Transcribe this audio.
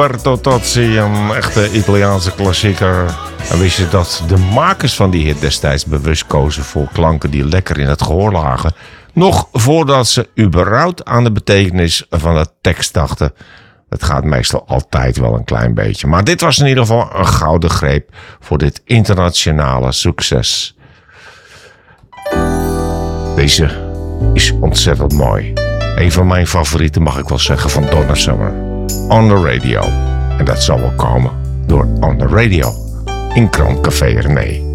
Umberto Tozzi, een echte Italiaanse klassieker. En wist je dat de makers van die hit destijds bewust kozen voor klanken die lekker in het gehoor lagen, nog voordat ze überhaupt aan de betekenis van de tekst dachten? Het gaat meestal altijd wel een klein beetje. Maar dit was in ieder geval een gouden greep voor dit internationale succes. Deze is ontzettend mooi. Een van mijn favorieten mag ik wel zeggen van Donna Summer. On the Radio. En dat zal wel komen door On the Radio in Krantcafé René.